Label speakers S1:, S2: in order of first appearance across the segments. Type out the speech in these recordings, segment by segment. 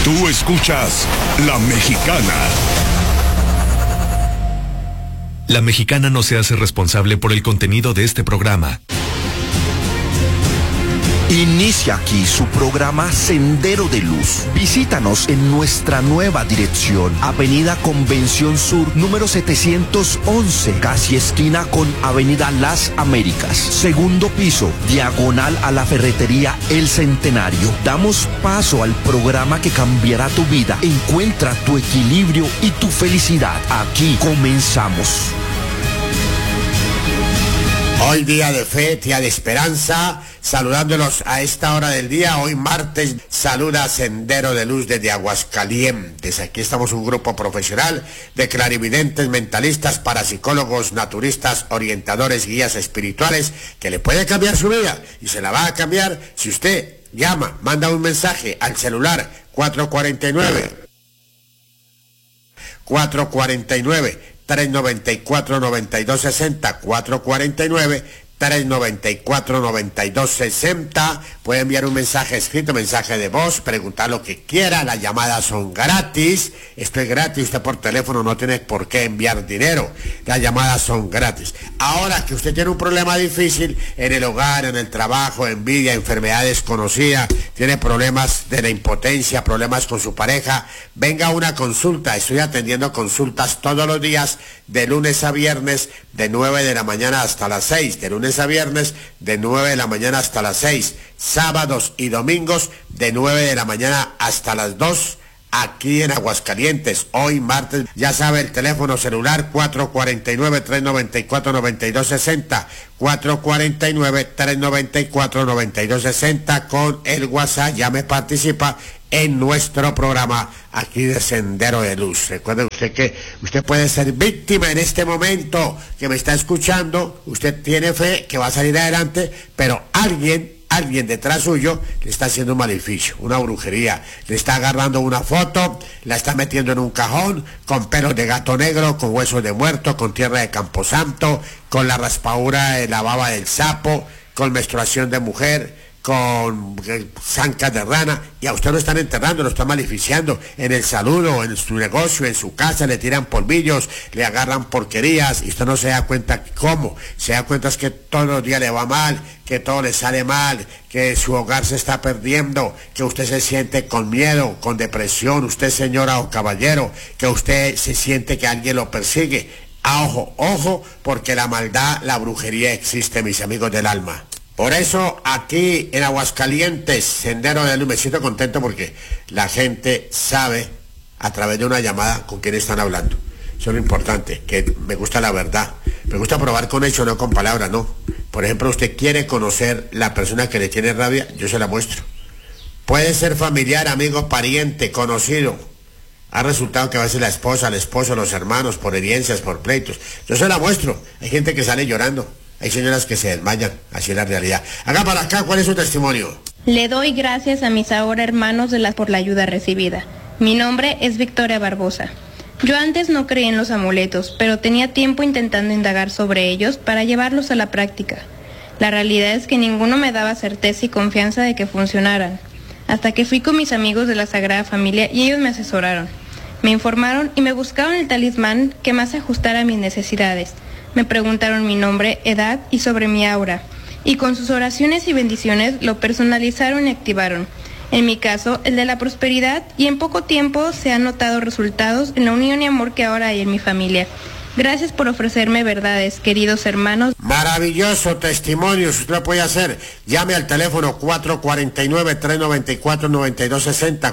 S1: Tú escuchas La Mexicana.
S2: La Mexicana no se hace responsable por el contenido de este programa.
S3: Inicia aquí su programa Sendero de Luz. Visítanos en nuestra nueva dirección, Avenida Convención Sur, número 711, casi esquina con Avenida Las Américas. Segundo piso, diagonal a la ferretería El Centenario. Damos paso al programa que cambiará tu vida. Encuentra tu equilibrio y tu felicidad. Aquí comenzamos.
S4: Hoy día de fe, día de esperanza, saludándolos a esta hora del día. Hoy martes, saluda Sendero de Luz desde Aguascalientes. Aquí estamos un grupo profesional de clarividentes, mentalistas, parapsicólogos, naturistas, orientadores, guías espirituales, que le puede cambiar su vida y se la va a cambiar si usted llama, manda un mensaje al celular 449-394-9260, 449-394-9260. Puede enviar un mensaje escrito, mensaje de voz, preguntar lo que quiera. Las llamadas son gratis. Esto es gratis. Usted por teléfono no tiene por qué enviar dinero. Las llamadas son gratis. Ahora que usted tiene un problema difícil en el hogar, en el trabajo, envidia, enfermedad desconocida, tiene problemas de la impotencia, problemas con su pareja, venga a una consulta. Estoy atendiendo consultas todos los días, de lunes a viernes, de 9 de la mañana hasta las 6. De lunes a viernes, de 9 de la mañana hasta las 6. Sábados y domingos, de 9 de la mañana hasta las 2. Aquí en Aguascalientes, hoy martes, ya sabe, el teléfono celular 449-394-9260, 449-394-9260, con el WhatsApp, ya me participa en nuestro programa aquí de Sendero de Luz. Recuerde usted que usted puede ser víctima en este momento que me está escuchando. Usted tiene fe que va a salir adelante, pero alguien detrás suyo le está haciendo un maleficio, una brujería. Le está agarrando una foto, la está metiendo en un cajón con pelos de gato negro, con huesos de muerto, con tierra de camposanto, con la raspadura de la baba del sapo, con menstruación de mujer, con zancas de rana, y a usted lo están enterrando, lo están maleficiando en el saludo, en su negocio, en su casa, le tiran polvillos, le agarran porquerías, y usted no se da cuenta cómo. Se da cuenta es que todos los días le va mal, que todo le sale mal, que su hogar se está perdiendo, que usted se siente con miedo, con depresión, usted señora o caballero, que usted se siente que alguien lo persigue. Ojo, ojo, porque la maldad, la brujería existe, mis amigos del alma. Por eso aquí en Aguascalientes, Sendero de Luz, me siento contento porque la gente sabe a través de una llamada con quién están hablando. Eso es lo importante, que me gusta la verdad. Me gusta probar con hechos, no con palabras, no. Por ejemplo, usted quiere conocer la persona que le tiene rabia, yo se la muestro. Puede ser familiar, amigo, pariente, conocido. Ha resultado que a veces la esposa, el esposo, los hermanos, por herencias, por pleitos. Yo se la muestro. Hay gente que sale llorando. Hay señoras que se desmayan, así es la realidad. Haga para acá, ¿cuál es su testimonio?
S5: Le doy gracias a mis ahora hermanos por la ayuda recibida. Mi nombre es Victoria Barbosa. Yo antes no creí en los amuletos, pero tenía tiempo intentando indagar sobre ellos para llevarlos a la práctica. La realidad es que ninguno me daba certeza y confianza de que funcionaran, hasta que fui con mis amigos de la Sagrada Familia y ellos me asesoraron. Me informaron y me buscaron el talismán que más se ajustara a mis necesidades. Me preguntaron mi nombre, edad y sobre mi aura, y con sus oraciones y bendiciones lo personalizaron y activaron. En mi caso, el de la prosperidad, y en poco tiempo se han notado resultados en la unión y amor que ahora hay en mi familia. Gracias por ofrecerme verdades, queridos hermanos.
S4: Maravilloso testimonio, usted lo puede hacer. Llame al teléfono 449-394-9260,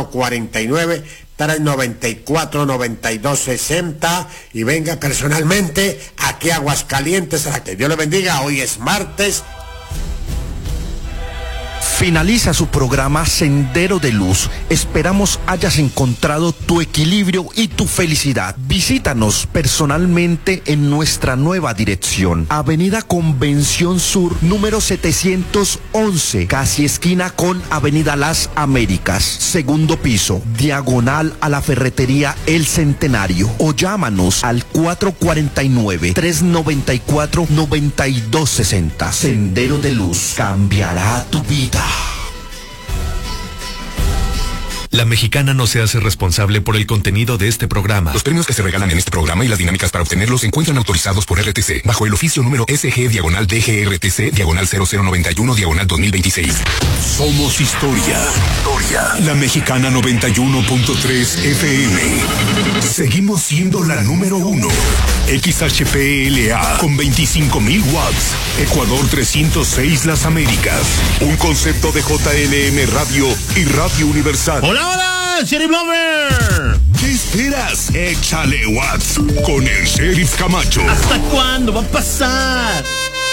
S4: 449-394-9260, y venga personalmente aquí a Aguascalientes. A que Dios le bendiga. Hoy es martes.
S3: Finaliza su programa Sendero de Luz. Esperamos hayas encontrado tu equilibrio y tu felicidad. Visítanos personalmente en nuestra nueva dirección, Avenida Convención Sur, número 711, casi esquina con Avenida Las Américas. Segundo piso, diagonal a la ferretería El Centenario. O llámanos al 449-394-9260. Sendero de Luz cambiará tu vida.
S2: La Mexicana no se hace responsable por el contenido de este programa.
S1: Los premios que se regalan en este programa y las dinámicas para obtenerlos se encuentran autorizados por RTC bajo el oficio número SG/DGRTC/0091/2026. Somos historia. La Mexicana 91.3 FM. Seguimos siendo la número 1. XHPLA con 25,000 watts. Ecuador 306 Las Américas. Un concepto de JLM Radio y Radio Universal.
S6: ¡Hola, Sheriff Lover!
S1: ¿Qué esperas? Échale watts con el Sheriff Camacho.
S6: ¿Hasta cuándo va a pasar?